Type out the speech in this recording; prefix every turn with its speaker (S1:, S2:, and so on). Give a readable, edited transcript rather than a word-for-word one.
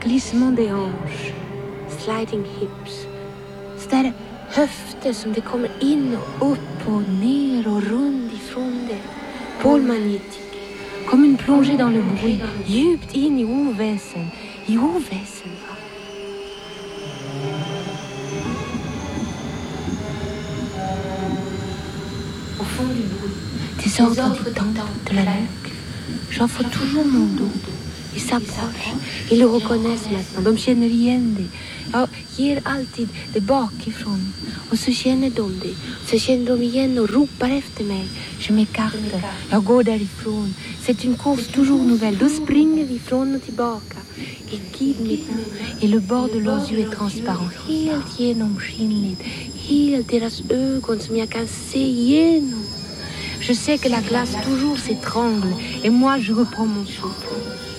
S1: glissement des hanches, sliding hips. Så där höfter som det kommer in och upp och ner och runt ifrån det. Pôle magnétique, comme une plongée dans le bruit, djupt in i oväsen, va. Au fond du bruit, des ordres du temps, de la nuque. J'offre toujours mon dos. Ils s'approchent, ils le reconnaissent maintenant. De känner igen det. Jag ger alltid det bakifrån. Och så känner de det. Så känner de igen och ropar efter mig. Je m'écarte. Jag går därifrån. C'est une course toujours nouvelle. Då springer vi från och tillbaka. Ils guident mes pas. Et le bord de leurs yeux est transparent. Helt genomskinligt. Helt deras ögon som jag kan se igenom. Je sais que la glace toujours s'étrangle. Et moi, je reprends mon souffle.